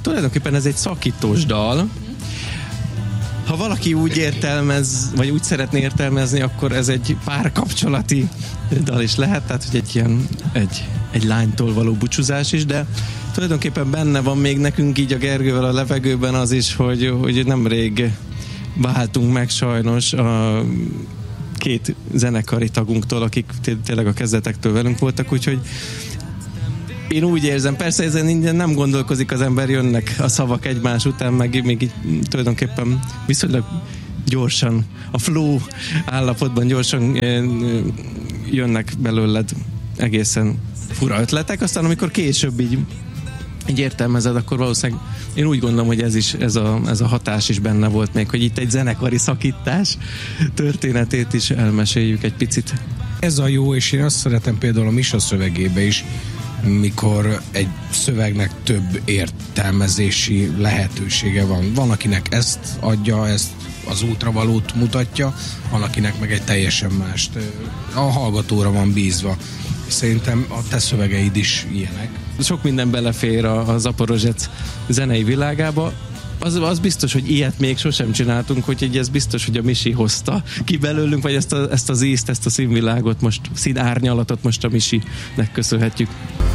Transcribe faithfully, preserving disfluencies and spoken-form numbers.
tulajdonképpen ez egy szakítós dal. Ha valaki úgy értelmez, vagy úgy szeretné értelmezni, akkor ez egy párkapcsolati dal is lehet, tehát hogy egy ilyen, egy, egy lánytól való búcsúzás is, de tulajdonképpen benne van még nekünk így a Gergővel a levegőben az is, hogy, hogy nemrég váltunk meg sajnos a két zenekari tagunktól, akik tényleg a kezdetektől velünk voltak, úgyhogy én úgy érzem, persze ezen innen nem gondolkozik az ember, jönnek a szavak egymás után, meg még így tulajdonképpen viszonylag gyorsan, a flow állapotban gyorsan jönnek belőled egészen fura ötletek, aztán amikor később így, így értelmezed, akkor valószínűleg én úgy gondolom, hogy ez is, ez a, ez a hatás is benne volt még, hogy itt egy zenekari szakítás történetét is elmeséljük egy picit. Ez a jó, és én azt szeretem például a Misa szövegébe is, mikor egy szövegnek több értelmezési lehetősége van. Van, akinek ezt adja, ezt az útravalót mutatja, van, akinek meg egy teljesen mást. A hallgatóra van bízva. Szerintem a te szövegeid is ilyenek. Sok minden belefér a, a Zaporozsec zenei világába. Az, az biztos, hogy ilyet még sosem csináltunk, úgyhogy ez biztos, hogy a Misi hozta ki belőlünk, vagy ezt, a, ezt az ízt, ezt a színvilágot most, színárnyalatot most a Misinek köszönhetjük.